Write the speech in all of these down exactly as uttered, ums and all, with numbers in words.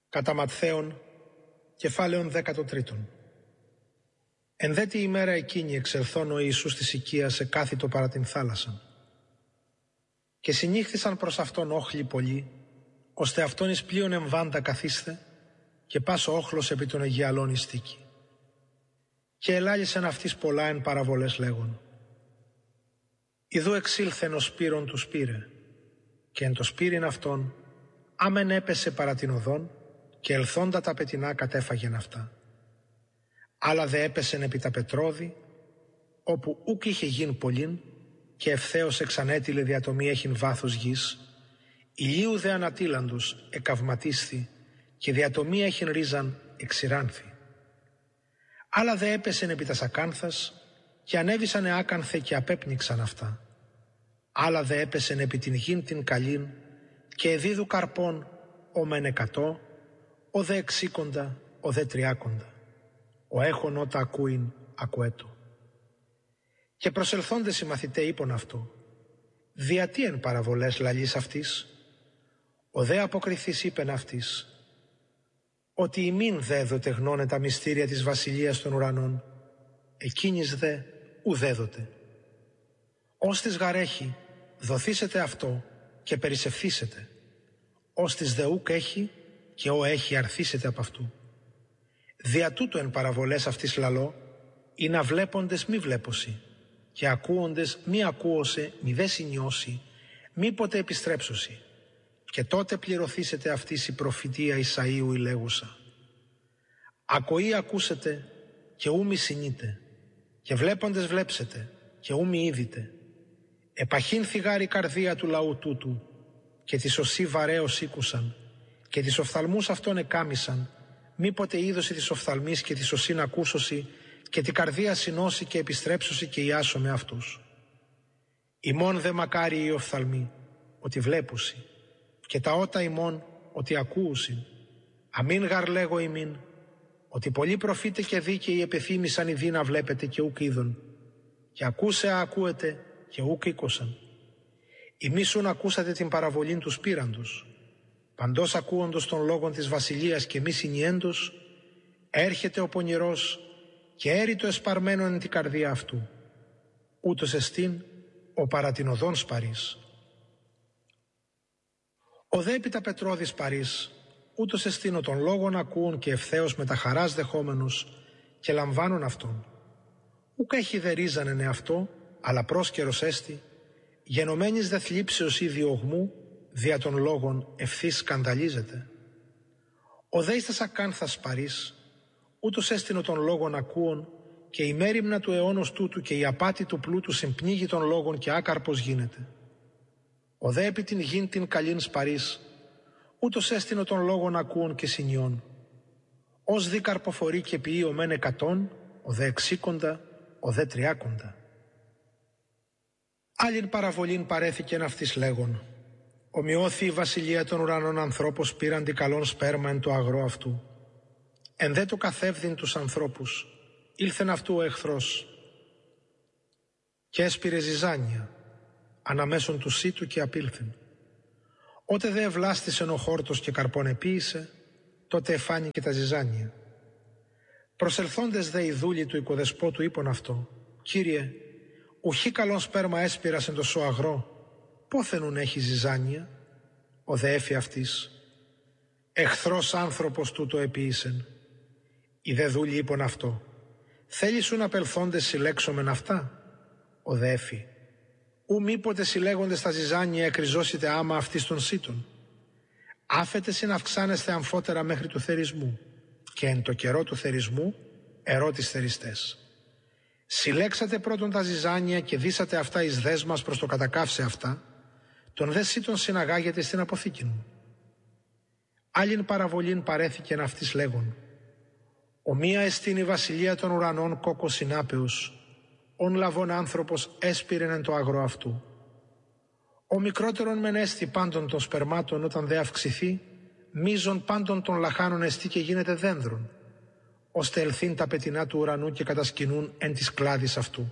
Κατά Ματθαίον, κεφάλαιον δέκατο τρίτον. Εν δε τη ημέρα εκείνη εξελθών ο Ιησούς της οικίας εκάθητο παρά την θάλασσαν. Και συνήχθησαν προς αυτόν όχλοι πολλοί, ώστε αυτόν εις πλοίον εμβάντα καθίστε, και πάσο όχλος επί των Αιγιαλών εις στίκη. Και ελάλησεν αυτής πολλά εν παραβολές λέγον. Ιδού εξήλθεν ο σπύρον του σπύρε, και εν το σπύριν αυτόν, άμεν έπεσε παρά την οδόν, και ελθόντα τα πετεινά κατέφαγεν αυτά. Άλλα δε έπεσεν επί τα πετρώδη, όπου ούκ είχε γιν πολλήν, και ευθέως εξανέτειλε διατομή έχειν βάθος γης, ηλίου δε ανατήλαντους εκαυματίσθη, και διατομή έχειν ρίζαν εξηράνθη. Άλλα δε έπεσεν επί τα σακάνθας, και ανέβησαν εάκανθε και απέπνιξαν αυτά. Άλλα δε έπεσεν επί την γην την καλήν, και εδίδου καρπών ο μεν εκατό, ο δε εξήκοντα, ο δε τριάκοντα. Ο έχων ότα ακούειν ακουέτο. Και προσελθόντες οι μαθηταί είπον αυτό, δια τι εν παραβολές λαλείς αυτής? Ο δε αποκριθής είπεν αυτής, ότι ημίν δέδοτε γνώνε τα μυστήρια της βασιλείας των ουρανών, εκείνης δε ουδέδοτε. Ως της γαρέχει, δοθήσετε αυτό και περισσευθήσετε. Ως της δε ούκ έχει, και ο έχει αρθήσετε από αυτού. Δια τούτο εν παραβολές αυτής λαλώ, ή να βλέποντες μη βλέπωσι, και ακούοντες μη ακούωσε, μη δε συνιώσει, μήποτε επιστρέψωσι. Και τότε πληρωθήσετε αυτής η προφητεία Ισαΐου η λέγουσα. Ακοή ακούσετε και ου μη συνείτε, και βλέποντες βλέψετε και ου μη είδητε. Επαχήν θυγάρη καρδία του λαού τούτου, και τη σωσή βαρέως ήκουσαν, και τις οφθαλμούς αυτών εκάμισαν, μήποτε είδωση της οφθαλμής και τη σωσήν ακούσωση, και τη καρδία συνώσει και επιστρέψωση και ιάσω με αυτούς. Ημών δε μακάρι οι οφθαλμοί, ότι βλέπουσι, και τα ότα ημών, ότι ακούουσιν. Αμήν γαρ λέγω ημίν, ότι πολλοί προφήτε και δίκαιοι επεθύμησαν ειδή να βλέπετε και ούκ είδον, και ακούσε ακούετε και ούκ ήκωσαν. Ημίσουν ακούσατε την παραβολήν του σπήραντος, παντός ακούοντος των λόγων της βασιλείας και μη συνιέντος, έρχεται ο πονηρός και έρητο εσπαρμένον εν την καρδία αυτού, ούτως εστίν ο παρά την οδόν σπαρής. Ο δε επί τα πετρώδης παρής, ούτως εστίνω των λόγων ακούουν και ευθέως με τα χαράς δεχόμενους και λαμβάνουν αυτόν. Ούκ έχει δε ρίζαν εν αυτό, αλλά πρόσκαιρος έστι, γενομένης δε θλίψεως ή διωγμού, δια των λόγων ευθύς σκανδαλίζεται. Ο δε εις τα σακάνθας παρής, ούτως έστεινο των λόγων ακούων, και η μέριμνα του αιώνος τούτου και η απάτη του πλούτου συμπνίγει των λόγων και άκαρπος γίνεται. Ο δε επί την γην την καλήν σπαρής, ούτως έστεινο των λόγων ακούων και συνιών. Ως δι καρποφορεί και ποιεί ο μεν εκατόν, ο δε εξήκοντα, ο δε τριάκοντα. Άλλην παραβολήν παρέθηκεν αυτής λέγον, ομοιώθη η βασιλεία των ουρανών ανθρώπος πήραντι καλόν σπέρμα εν το αγρό αυτού. Εν δε το καθεύδειν τους ανθρώπους, ήλθεν αυτού ο εχθρός και έσπηρε ζυζάνια αναμέσων του σύτου και απήλθεν. Ότε δε ευλάστησεν ο χόρτος και καρπόν επίησε, τότε εφάνηκε τα ζυζάνια. Προσελθόντες δε οι δούλοι του οικοδεσπότου είπον αυτό, Κύριε, ουχή καλόν σπέρμα έσπηρας εν το σο αγρό, πόθενουν έχει ζυζάνια? Ο δε έφη αυτής, εχθρός άνθρωπος τούτο επίησεν. Οι δε δούλοι είπον αυτό, θέλει σου να πελθόντες συλλέξομεν αυτά? Ο δε έφη, ου μήποτε συλλέγοντες τα ζυζάνια εκριζώσετε άμα αυτής των σύτων. Άφετε συναυξάνεστε αμφότερα μέχρι του θερισμού, και εν το καιρό του θερισμού ερώτης θεριστές. Συλλέξατε πρώτον τα ζυζάνια και δίσατε αυτά εις δέσμας προς το κατακάυσε αυτά, τον δε σύτων συναγάγετε στην αποθήκη μου. Άλλην παραβολήν παρέθηκεν αυτής λέγον, ομοία εστίν η βασιλεία των ουρανών κόκκος συνάπεως, ον λαβών άνθρωπος έσπηρεν εν το αγρό αυτού. Ο μικρότερον μεν έστι πάντων των σπερμάτων όταν δε αυξηθεί, μίζων πάντων των λαχάνων εστί και γίνεται δένδρον, ώστε ελθύν τα πετεινά του ουρανού και κατασκηνούν εν της κλάδης αυτού.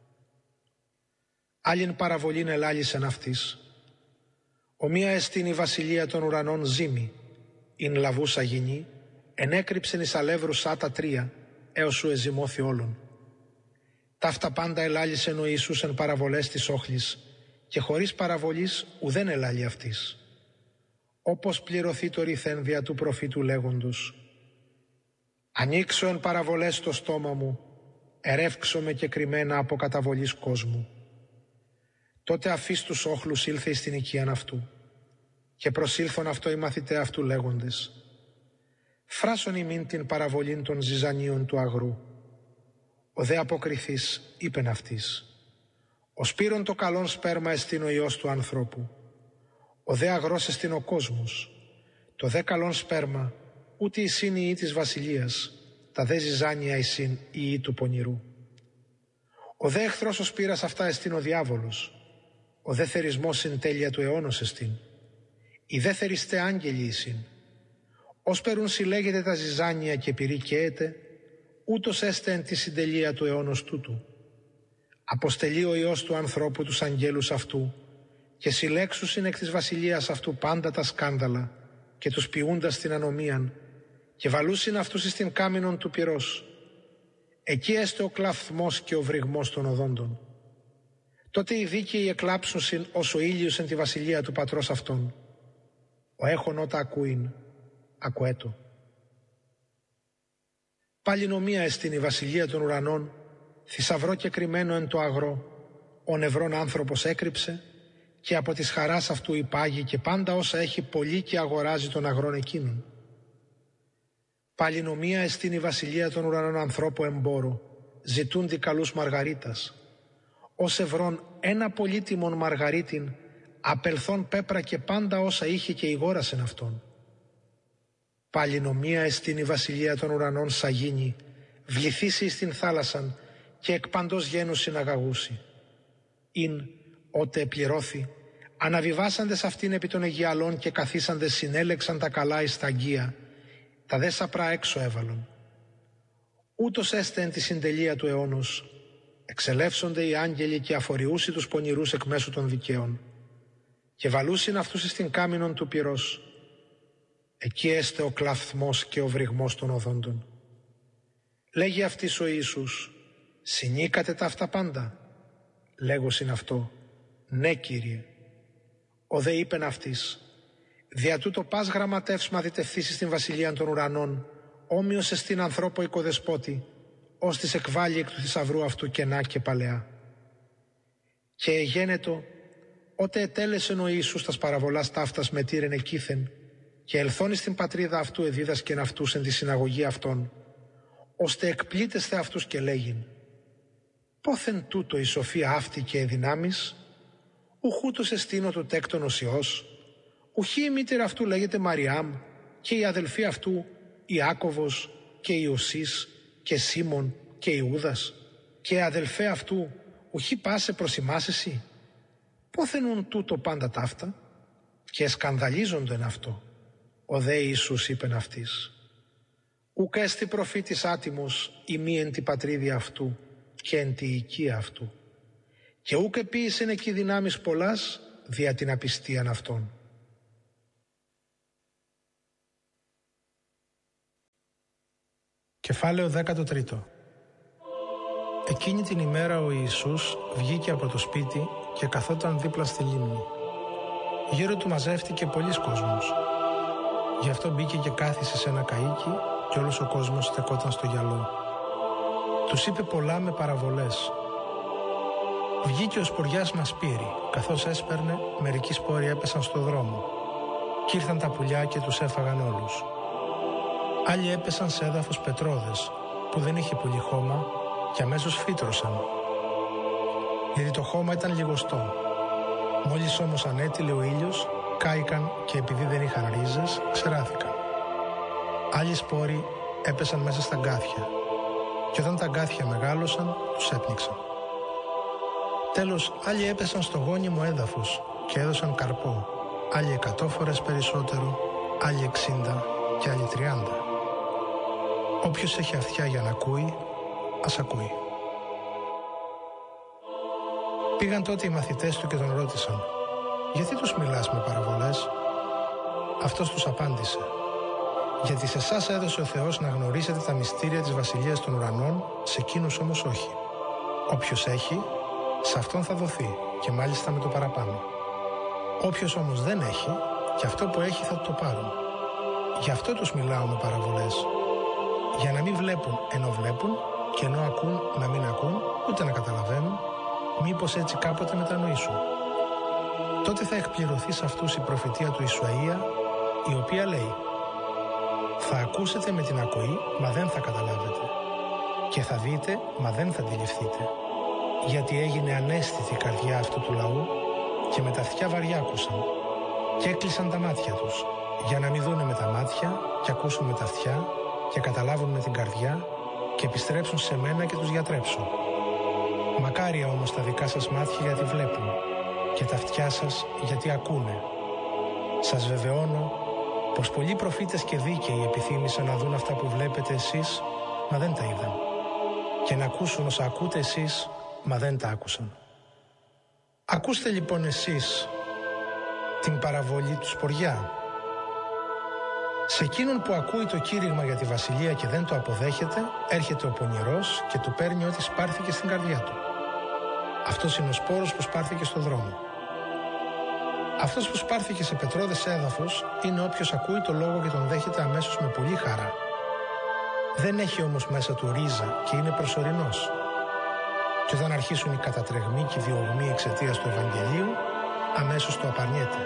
Άλλην παραβολήν ελάλησεν αυτής, ομοία εστίν η βασιλεία των ουρανών ζήμη, ειν λαβούσα γυνή, ενέκρυψεν εις αλεύρου σάτα τρία, έως σου εζημώθη όλων. Ταύτα πάντα ελάλησεν ο Ιησούς εν παραβολές της όχλης, και χωρίς παραβολής ουδέν ελάλει αυτής. Όπως πληρωθεί το ρηθέν δια του προφήτου λέγοντος, ανοίξω εν παραβολές το στόμα μου, ερεύξω με και κρυμμένα από καταβολής κόσμου. Τότε αφής τους όχλους ήλθε εις την οικίαν αυτού, και προσήλθον αυτό οι μαθηταί αυτού λέγοντες, φράσον ημίν την παραβολήν των ζυζανίων του αγρού. Ο δε αποκριθής είπεν αυτής, ο σπήρον το καλόν σπέρμα εστίν ο Υιός του ανθρώπου, ο δε αγρός εστίν ο κόσμος, το δε καλόν σπέρμα ούτε εισήν η Υιή της βασιλείας, τα δε ζυζάνια εισήν η Υιή του πονηρού. Ο δε εχθρός ο σπήρας αυτά εστίν ο διάβολος, ο δε θερισμός συν τέλεια του αιώνος εστίν, οι δε θεριστέ άγγελοι εισήν. Ως περούν συλλέγεται τα ζυζάνια και πυρικαίεται, ούτως έστε εν τη συντελεία του αιώνος τούτου. Αποστελεί ο Υιός του ανθρώπου τους αγγέλους αυτού και συλλέξουσιν εκ της βασιλείας αυτού πάντα τα σκάνδαλα και τους ποιούντας την ανομίαν και βαλούσιν αυτούς εις την κάμινον του πυρός. Εκεί έστε ο κλαφθμός και ο βρυγμός των οδόντων. Τότε οι δίκαιοι εκλάψουσιν ως ο ήλιος εν τη βασιλεία του πατρός αυτών. Ο έχων ότα ακούειν, ακουέτο. Πάλι νομία εστίν η βασιλεία των ουρανών, θησαυρό και κρυμμένο εν το αγρό, ο νευρών άνθρωπος έκρυψε και από της χαράς αυτού υπάγει και πάντα όσα έχει πολύ και αγοράζει τον αγρόν εκείνον. Πάλι νομία εστίν η βασιλεία των ουρανών ανθρώπου εμπόρου, ζητούντι καλούς μαργαρίτας, ως ευρών ένα πολύτιμον μαργαρίτην, απελθόν πέπρα και πάντα όσα είχε και ηγόρασεν αυτόν. Πάλι νομία εστίν η βασιλεία των ουρανών σαγίνη, βληθήσει εις την θάλασσαν και εκ παντός γένους συναγαγούσι. Ειν, ότε επληρώθη, αναβιβάσαντες αυτήν επί των Αιγιαλών και καθίσαντες συνέλεξαν τα καλά εις τα αγγεία, τα δε σαπρά έξω έβαλον. Ούτως έστε εν τη συντελεία του αιώνος, εξελεύσονται οι άγγελοι και αφοριούσι τους πονηρούς εκ μέσου των δικαίων, και βαλούσιν αυτούς εις την κάμινον του πυρός. Εκεί έστε ο κλαφθμός και ο βρυγμός των οδόντων. Λέγει αυτής ο Ιησούς, συνήκατε τα αυτά πάντα. Λέγωσιν αυτό, ναι Κύριε. Ο δε είπεν αυτής, δια τούτο πας γραμματεύς μαθητευθήσεις στην βασιλεία των ουρανών, όμοιος εστίν ανθρώπο οικοδεσπότη, ως της εκβάλλει εκ του θησαυρού αυτού κενά και παλαιά. Και εγένετο, ότε ετέλεσεν ο Ιησούς τας παραβολάς ταύτας μετήρεν εκείθεν, και ελθόνη στην πατρίδα αυτού εδίδασκεν αυτούς εν τη συναγωγή αυτών, ώστε εκπλήτεσθε αυτούς και λέγειν, πόθεν τούτο η σοφία αυτή και εδυνάμεις, ουχούτος εστίνο του τέκτονος Υιός, ουχή η μήτερα αυτού λέγεται Μαριάμ, και η αδελφή αυτού Ιάκωβος και Ιωσής και Σίμων και Ιούδας, και η αδελφέ αυτού ουχή πάσε προς ημάς εσύ. Πόθενουν τούτο πάντα ταύτα, και σκανδαλίζονται εν αυτό. Ο δε Ιησούς είπεν αυτής, ουκ έστι προφήτης άτιμος ημί εν τη πατρίδια αυτού και εν τη οικία αυτού, και ουκ επίησεν εκεί δυνάμεις πολλάς δια την απιστίαν αυτών. Κεφάλαιο δέκατο τρίτο. Εκείνη την ημέρα ο Ιησούς βγήκε από το σπίτι και καθόταν δίπλα στη λίμνη. Γύρω του μαζεύτηκε πολλής κόσμος. Γι' αυτό μπήκε και κάθισε σε ένα καΐκι και όλος ο κόσμος στεκόταν στο γυαλό. Τους είπε πολλά με παραβολές. Βγήκε ο σποριάς να σπείρει, καθώς έσπερνε, μερικοί σπόροι έπεσαν στο δρόμο. Κι ήρθαν τα πουλιά και τους έφαγαν όλους. Άλλοι έπεσαν σε έδαφος πετρώδες, που δεν είχε πολύ χώμα και αμέσως φύτρωσαν. Γιατί το χώμα ήταν λιγοστό. Μόλις όμως ανέτειλε ο ήλιος, κάηκαν και επειδή δεν είχαν ρίζες, ξεράθηκαν. Άλλοι σπόροι έπεσαν μέσα στα γκάθια και όταν τα γκάθια μεγάλωσαν, τους έπνιξαν. Τέλος, άλλοι έπεσαν στο γόνιμο έδαφος και έδωσαν καρπό, άλλοι εκατό φορές περισσότερο, άλλοι εξήντα και άλλοι τριάντα. Όποιος έχει αυτιά για να ακούει, ας ακούει. Πήγαν τότε οι μαθητές του και τον ρώτησαν, γιατί τους μιλάς με παραβολές? Αυτός τους απάντησε, γιατί σε εσάς έδωσε ο Θεός να γνωρίσετε τα μυστήρια της Βασιλείας των Ουρανών, σε εκείνους όμως όχι. Όποιος έχει, σε αυτόν θα δοθεί, και μάλιστα με το παραπάνω. Όποιος όμως δεν έχει, και αυτό που έχει θα το πάρουν. Γι' αυτό τους μιλάω με παραβολές, για να μην βλέπουν ενώ βλέπουν, και ενώ ακούν να μην ακούν, ούτε να καταλαβαίνουν, μήπως έτσι κάποτε μετανοήσουν. Τότε θα εκπληρωθεί σε αυτούς η προφητεία του Ισαΐα, η οποία λέει: θα ακούσετε με την ακοή, μα δεν θα καταλάβετε, και θα δείτε, μα δεν θα αντιληφθείτε, γιατί έγινε αναίσθητη η καρδιά αυτού του λαού, και με τα αυτιά βαριά άκουσαν, και έκλεισαν τα μάτια τους, για να μην δούνε με τα μάτια, και ακούσουν με τα αυτιά, και καταλάβουν με την καρδιά, και επιστρέψουν σε μένα και τους γιατρέψω. Μακάρια όμως τα δικά σας μάτια, γιατί βλέπουν, και τα αυτιά σας γιατί ακούνε. Σας βεβαιώνω πως πολλοί προφήτες και δίκαιοι επιθύμησαν να δουν αυτά που βλέπετε εσείς, μα δεν τα είδαν, και να ακούσουν όσα ακούτε εσείς, μα δεν τα άκουσαν. Ακούστε λοιπόν εσείς την παραβολή του σποριά. Σε εκείνον που ακούει το κήρυγμα για τη βασιλεία και δεν το αποδέχεται, έρχεται ο πονηρός και του παίρνει ό,τι σπάρθηκε στην καρδιά του. Αυτός είναι ο σπόρος που σπάρθηκε στο δρόμο. Αυτός που σπάρθηκε σε πετρώδες έδαφος είναι όποιος ακούει το λόγο και τον δέχεται αμέσως με πολύ χαρά. Δεν έχει όμως μέσα του ρίζα και είναι προσωρινός. Και όταν αρχίσουν οι κατατρεγμοί και οι διωγμοί εξαιτίας του Ευαγγελίου, αμέσως το απαρνιέται.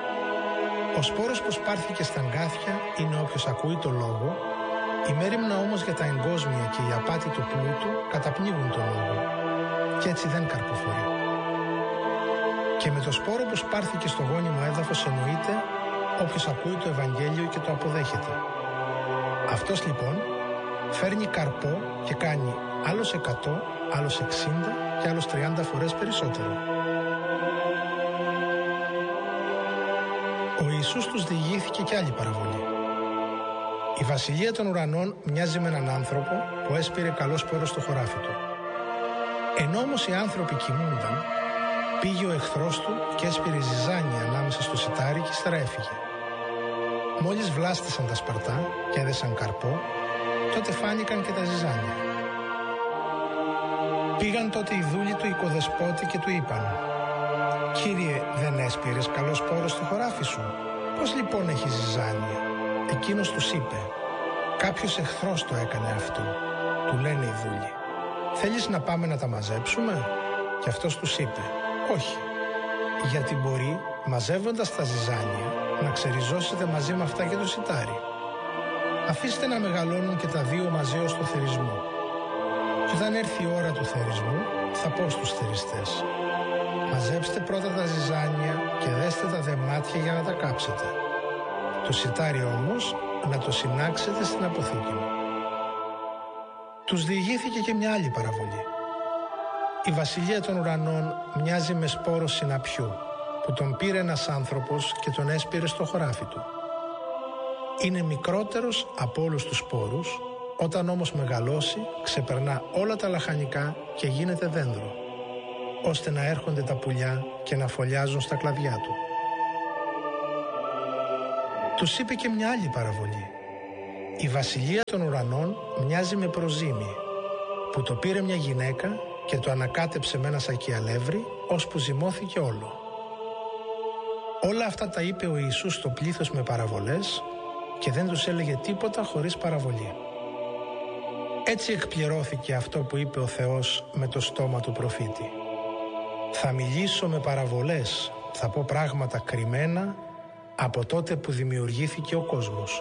Ο σπόρος που σπάρθηκε στα αγκάθια είναι όποιος ακούει το λόγο, η μέριμνα όμως για τα εγκόσμια και η απάτη του πλούτου καταπνίγουν το λόγο, και έτσι δεν καρποφορεί. Και με το σπόρο που σπάρθηκε στο γόνιμο έδαφος εννοείται όποιος ακούει το Ευαγγέλιο και το αποδέχεται. Αυτός λοιπόν φέρνει καρπό και κάνει άλλος εκατό, άλλος εξήντα και άλλος τριάντα φορές περισσότερο. Ο Ιησούς τους διηγήθηκε κι άλλη παραβολή. Η βασιλεία των ουρανών μοιάζει με έναν άνθρωπο που έσπηρε καλό σπόρο στο χωράφι του. Ενώ όμως οι άνθρωποι κοιμούνταν, πήγε ο εχθρός του και έσπηρε ζυζάνια ανάμεσα στο σιτάρι και ύστερα έφυγε. Μόλις βλάστησαν τα σπαρτά και έδεσαν καρπό, τότε φάνηκαν και τα ζυζάνια. Πήγαν τότε οι δούλοι του οικοδεσπότη και του είπαν: «Κύριε, δεν έσπηρες καλό σπόρο στο χωράφι σου? Πώς λοιπόν έχει ζυζάνια?» Εκείνος τους είπε: «Κάποιος εχθρός το έκανε αυτό». Του λένε οι δούλοι: «Θέλεις να πάμε να τα μαζέψουμε?» Και αυτός τους είπε: «Όχι, γιατί μπορεί, μαζεύοντας τα ζυζάνια, να ξεριζώσετε μαζί με αυτά και το σιτάρι. Αφήστε να μεγαλώνουν και τα δύο μαζί ως το θερισμό. Και όταν έρθει η ώρα του θερισμού, θα πω στους θεριστές: μαζέψτε πρώτα τα ζυζάνια και δέστε τα δεμάτια για να τα κάψετε. Το σιτάρι όμως να το συνάξετε στην αποθήκη μου». Τους διηγήθηκε και μια άλλη παραβολή. Η βασιλεία των ουρανών μοιάζει με σπόρο συναπιού, που τον πήρε ένας άνθρωπος και τον έσπηρε στο χωράφι του. Είναι μικρότερος από όλους τους σπόρους, όταν όμως μεγαλώσει ξεπερνά όλα τα λαχανικά και γίνεται δένδρο, ώστε να έρχονται τα πουλιά και να φωλιάζουν στα κλαδιά του. Τους είπε και μια άλλη παραβολή. Η βασιλεία των ουρανών μοιάζει με προζύμι, που το πήρε μια γυναίκα και το ανακάτεψε με ένα σακί αλεύρι, ώσπου ζυμώθηκε όλο. Όλα αυτά τα είπε ο Ιησούς στο πλήθος με παραβολές και δεν τους έλεγε τίποτα χωρίς παραβολή. Έτσι εκπληρώθηκε αυτό που είπε ο Θεός με το στόμα του προφήτη: «Θα μιλήσω με παραβολές, θα πω πράγματα κρυμμένα από τότε που δημιουργήθηκε ο κόσμος».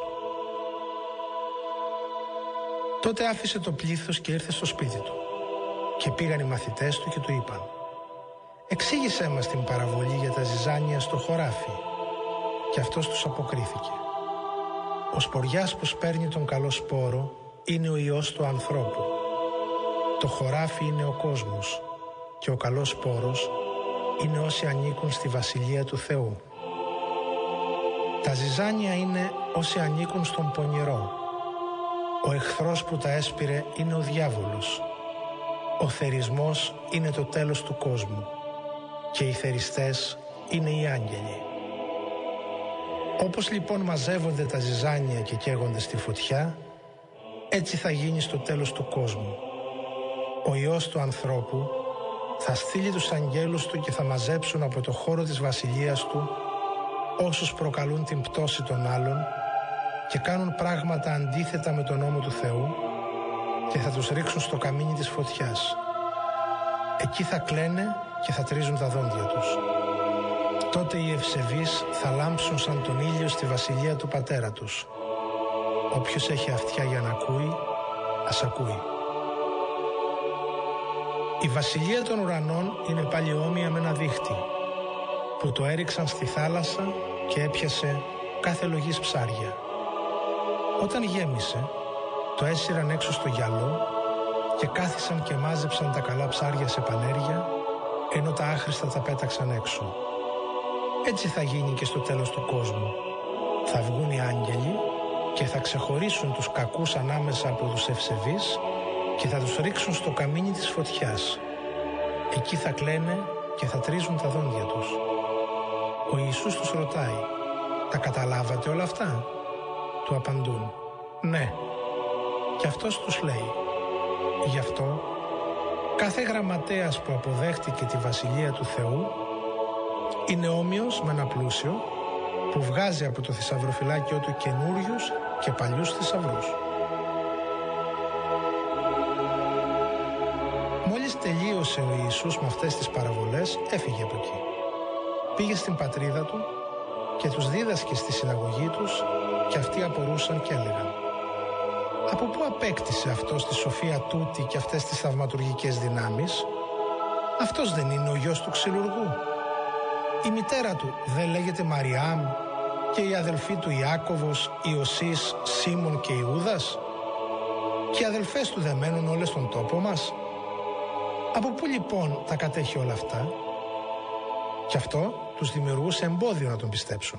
Τότε άφησε το πλήθος και ήρθε στο σπίτι του. Και πήγαν οι μαθητές του και του είπαν: «Εξήγησέ μας την παραβολή για τα ζυζάνια στο χωράφι». Και αυτός τους αποκρίθηκε: «Ο σποριάς που σπέρνει τον καλό σπόρο είναι ο Υιός του ανθρώπου. Το χωράφι είναι ο κόσμος και ο καλός σπόρος είναι όσοι ανήκουν στη βασιλεία του Θεού. Τα ζυζάνια είναι όσοι ανήκουν στον πονηρό. Ο εχθρός που τα έσπηρε είναι ο διάβολος. Ο θερισμός είναι το τέλος του κόσμου και οι θεριστές είναι οι άγγελοι. Όπως λοιπόν μαζεύονται τα ζυζάνια και καίγονται στη φωτιά, έτσι θα γίνει στο τέλος του κόσμου. Ο Υιός του ανθρώπου θα στείλει τους αγγέλους του και θα μαζέψουν από το χώρο της βασιλείας του όσους προκαλούν την πτώση των άλλων και κάνουν πράγματα αντίθετα με τον νόμο του Θεού και θα τους ρίξουν στο καμίνι της φωτιάς. Εκεί θα κλαίνε και θα τρίζουν τα δόντια τους. Τότε οι ευσεβείς θα λάμψουν σαν τον ήλιο στη βασιλεία του πατέρα τους. Όποιος έχει αυτιά για να ακούει, ας ακούει. Η βασιλεία των ουρανών είναι πάλι όμοια με ένα δίχτυ που το έριξαν στη θάλασσα και έπιασε κάθε λογής ψάρια. Όταν γέμισε, το έσυραν έξω στο γυαλό και κάθισαν και μάζεψαν τα καλά ψάρια σε πανέρια, ενώ τα άχρηστα τα πέταξαν έξω. Έτσι θα γίνει και στο τέλος του κόσμου. Θα βγουν οι άγγελοι και θα ξεχωρίσουν τους κακούς ανάμεσα από τους ευσεβείς και θα τους ρίξουν στο καμίνι της φωτιάς. Εκεί θα κλαίνε και θα τρίζουν τα δόντια τους. Ο Ιησούς τους ρωτάει, τα καταλάβατε όλα αυτά? Του απαντούν, ναι. Και αυτός τους λέει, γι' αυτό κάθε γραμματέας που αποδέχτηκε τη βασιλεία του Θεού είναι όμοιος με ένα πλούσιο που βγάζει από το θησαυροφυλάκιο του καινούριους και παλιούς θησαυρούς. Μόλις τελείωσε ο Ιησούς με αυτές τις παραβολές, έφυγε από εκεί. Πήγε στην πατρίδα του και τους δίδασκε στη συναγωγή τους και αυτοί απορούσαν και έλεγαν, από πού απέκτησε αυτός τη σοφία τούτη και αυτές τις θαυματουργικές δυνάμεις? Αυτός δεν είναι ο γιος του ξυλουργού? Η μητέρα του δεν λέγεται Μαριάμ και οι αδελφοί του Ιάκωβος, Ιωσής, Σίμων και Ιούδας? Και οι αδελφές του δεν μένουν όλες στον τόπο μας? Από πού λοιπόν τα κατέχει όλα αυτά? Και αυτό τους δημιουργούσε εμπόδιο να τον πιστέψουν.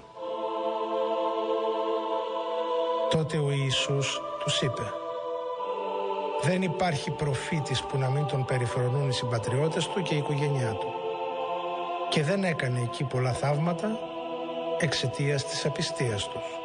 Τότε ο Ιησούς τους είπε, δεν υπάρχει προφήτης που να μην τον περιφρονούν οι συμπατριώτες του και η οικογένειά του. Και δεν έκανε εκεί πολλά θαύματα εξαιτίας της απιστίας τους.